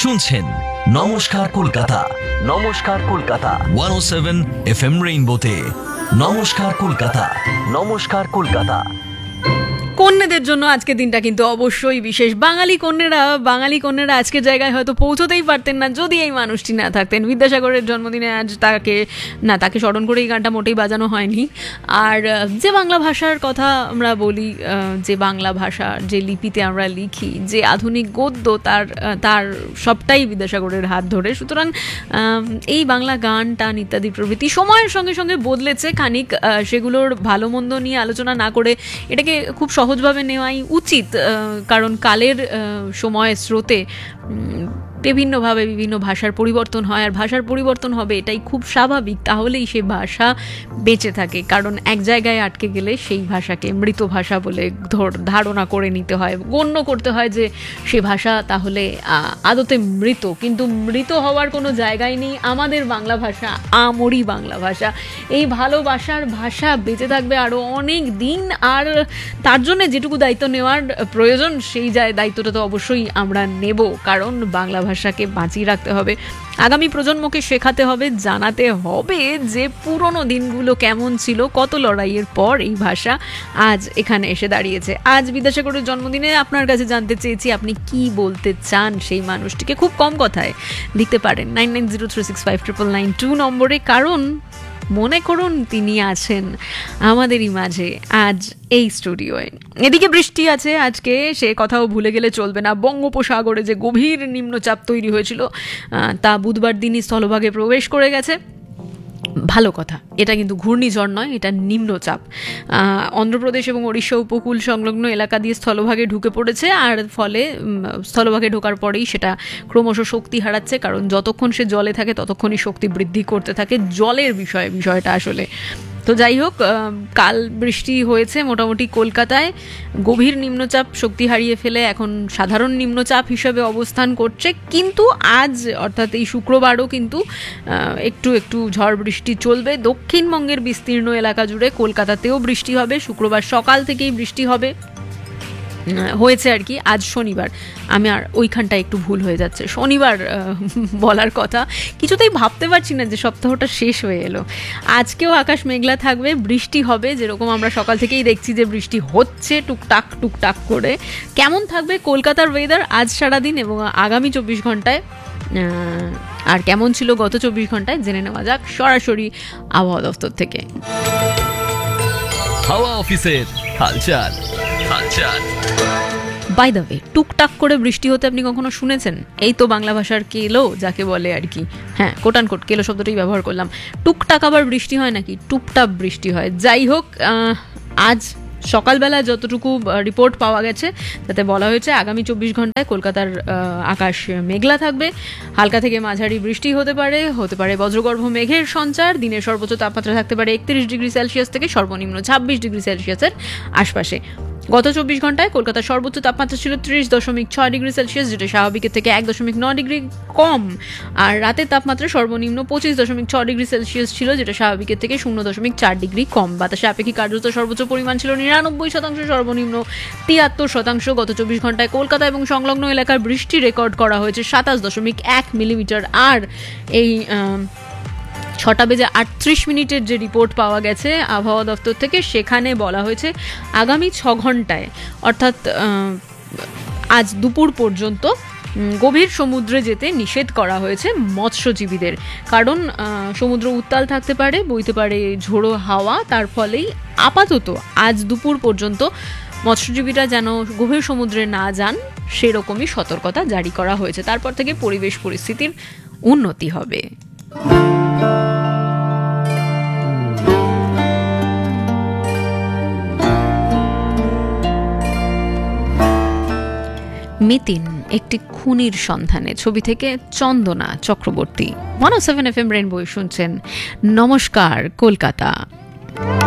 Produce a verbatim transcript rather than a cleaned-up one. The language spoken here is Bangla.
শুনছেন নমস্কার কলকাতা। নমস্কার কলকাতা ওয়ান ও সেভেন এফ এম রেইনবোতে। নমস্কার কলকাতা। নমস্কার কলকাতা। কন্যাদের জন্য আজকের দিনটা কিন্তু অবশ্যই বিশেষ। বাঙালি কন্যারা বাঙালি কন্যারা আজকের জায়গায় হয়তো পৌঁছতেই পারতেন না যদি এই মানুষটি না থাকতেন। বিদ্যাসাগরের জন্মদিনে আজ তাকে না তাকে স্মরণ করে এই গানটা মোটেই বাজানো হয়নি। আর যে বাংলা ভাষার কথা আমরা বলি, যে বাংলা ভাষা, যে লিপিতে আমরা লিখি, যে আধুনিক গদ্য, তার তার সবটাই বিদ্যাসাগরের হাত ধরে। সুতরাং এই বাংলা গান, টান ইত্যাদি প্রভৃতি সময়ের সঙ্গে সঙ্গে বদলেছে খানিক। সেগুলোর ভালো মন্দ নিয়ে আলোচনা না করে এটাকে খুব সহজভাবে নেওয়াই উচিত, কারণ কালের সময় স্রোতে বিভিন্নভাবে বিভিন্ন ভাষার পরিবর্তন হয়, আর ভাষার পরিবর্তন হবে এটাই খুব স্বাভাবিক। তাহলেই সে ভাষা বেঁচে থাকে, কারণ এক জায়গায় আটকে গেলে সেই ভাষাকে মৃত ভাষা বলে ধারণা করে নিতে হয়, গণ্য করতে হয় যে সে ভাষা তাহলে আদতে মৃত। কিন্তু মৃত হওয়ার কোনো জায়গায় নেই আমাদের বাংলা ভাষা, আমরি বাংলা ভাষা। এই ভালোবাসার ভাষা বেঁচে থাকবে আরও অনেক দিন, আর তার জন্য যেটুকু দায়িত্ব নেওয়ার প্রয়োজন সেই দায়িত্বটা তো অবশ্যই আমরা নেব, কারণ বাংলা ভাষাকে বাঁচিয়ে রাখতে হবে। আগামী প্রজন্মকে শেখাতে হবে, জানাতে হবে যে পুরনো দিনগুলো কেমন ছিল, কত লড়াইয়ের পর এই ভাষা আজ এখানে এসে দাঁড়িয়েছে। আজ বিদ্যাসাগরের জন্মদিনে আপনার কাছে জানতে চেয়েছি আপনি কি বলতে চান সেই মানুষটিকে। খুব কম কথায় লিখতে পারেন nine nine zero three six five triple nine two নম্বরে, কারণ মনে করুন তিনি আছেন আমাদেরই মাঝে আজ এই স্টুডিওয়ে। এদিকে বৃষ্টি আছে আজকে, সে কথাও ভুলে গেলে চলবে না। বঙ্গোপসাগরে যে গভীর নিম্নচাপ তৈরি হয়েছিল তা বুধবার দিনই স্থলভাগে প্রবেশ করে গেছে। ভালো কথা, এটা কিন্তু ঘূর্ণিঝড় নয়, এটা নিম্নচাপ। অন্ধ্রপ্রদেশ এবং ওড়িশা উপকূল সংলগ্ন এলাকা দিয়ে স্থলভাগে ঢুকে পড়েছে, আর ফলে স্থলভাগে ঢোকার পরেই সেটা ক্রমশ শক্তি হারাচ্ছে, কারণ যতক্ষণ সে জলে থাকে ততক্ষণই শক্তি বৃদ্ধি করতে থাকে। জলের বিষয়ে বিষয়টা আসলে তো যাই হোক, কাল বৃষ্টি হয়েছে মোটামুটি কলকাতায়। গভীর নিম্নচাপ শক্তি হারিয়ে ফেলে এখন সাধারণ নিম্নচাপ হিসেবে অবস্থান করছে, কিন্তু আজ অর্থাৎ এই শুক্রবারও কিন্তু একটু একটু ঝড় বৃষ্টি চলবে দক্ষিণবঙ্গের বিস্তীর্ণ এলাকা জুড়ে। কলকাতাতেও বৃষ্টি হবে, শুক্রবার সকাল থেকেই বৃষ্টি হবে হয়েছে আর কি। আজ শনিবার, আমি আর ওইখানটা একটু ভুল হয়ে যাচ্ছে, শনিবার বলার কথা। কিছুতেই ভাবতে পারছি না যে সপ্তাহটা শেষ হয়ে এলো। আজকেও আকাশ মেঘলা থাকবে, বৃষ্টি হবে, যেরকম আমরা সকাল থেকেই দেখছি যে বৃষ্টি হচ্ছে টুকটাক টুকটাক করে। কেমন থাকবে কলকাতার ওয়েদার আজ সারাদিন এবং আগামী চব্বিশ ঘন্টায়, আর কেমন ছিল গত চব্বিশ ঘন্টায় জেনে নেওয়া যাক সরাসরি আবহাওয়া দফতর থেকে। হাওয়া অফিসের হালচাল হালচাল। বাই দ্য ওয়ে, টুকটাক করে বৃষ্টি হতে আপনি কখনো শুনেছেন? এই তো বাংলা ভাষার কেলো যাকে বলে আর কি। হ্যাঁ, কোটান কোট কেলো শব্দটাই ব্যবহার করলাম। টুকটাক আবার বৃষ্টি হয় নাকি? টুকটাক বৃষ্টি হয়। যাই হোক, আজ সকালবেলা যতটুকু রিপোর্ট পাওয়া গেছে তাতে বলা হয়েছে আগামী চব্বিশ ঘন্টায় কলকাতার আকাশ মেঘলা থাকবে, হালকা থেকে মাঝারি বৃষ্টি হতে পারে, হতে পারে বজ্রগর্ভ মেঘের সঞ্চার। দিনের সর্বোচ্চ তাপমাত্রা থাকতে পারে একত্রিশ ডিগ্রি সেলসিয়াস থেকে সর্বনিম্ন ছাব্বিশ ডিগ্রি সেলসিয়াসের আশপাশে। গত চব্বিশ ঘন্টায় কলকাতার সর্বোচ্চ তাপমাত্রা ছিল ত্রিশ দশমিক ছয় ডিগ্রি সেলসিয়াস, যেটা স্বাভাবিকের থেকে এক দশমিক নয় ডিগ্রি কম। আর রাতের তাপমাত্রা সর্বনিম্ন পঁচিশ দশমিক ছয় ডিগ্রি সেলসিয়াস ছিল, যেটা স্বাভাবিকের থেকে শূন্য দশমিক চার ডিগ্রি কম। বাতাসে আপেক্ষিক আর্দ্রতা সর্বোচ্চ পরিমাণ ছিল নিরানব্বই শতাংশ, সর্বনিম্ন তিয়াত্তর শতাংশ। গত চব্বিশ ঘন্টায় কলকাতা এবং সংলগ্ন এলাকার বৃষ্টি রেকর্ড করা হয়েছে সাতাশ দশমিক এক মিলিমিটার। আর এই ছটা বেজে আটত্রিশ মিনিটের যে রিপোর্ট পাওয়া গেছে আবহাওয়া দপ্তর থেকে, সেখানে বলা হয়েছে আগামী ছ ঘন্টায় অর্থাৎ আজ দুপুর পর্যন্ত গভীর সমুদ্রে যেতে নিষেধ করা হয়েছে মৎস্যজীবীদের, কারণ সমুদ্র উত্তাল থাকতে পারে, বইতে পারে ঝোড়ো হাওয়া। তার ফলেই আপাতত আজ দুপুর পর্যন্ত মৎস্যজীবীরা যেন গভীর সমুদ্রে না যান সেরকমই সতর্কতা জারি করা হয়েছে। তারপর থেকে পরিবেশ পরিস্থিতির উন্নতি হবে। মিতিন একটি খুনির সন্ধানে ছবি থেকে চন্দনা চক্রবর্তী। ওয়ান ও সেভেন এফ এম রেইনবো শুনছেন নমস্কার কলকাতা।